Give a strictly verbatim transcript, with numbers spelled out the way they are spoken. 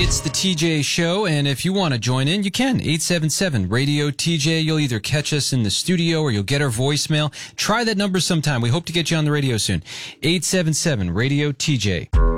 It's the T J Show, and if you want to join in, you can. eight seven seven radio T J. You'll either catch us in the studio or you'll get our voicemail. Try that number sometime. We hope to get you on the radio soon. eight seven seven radio T J.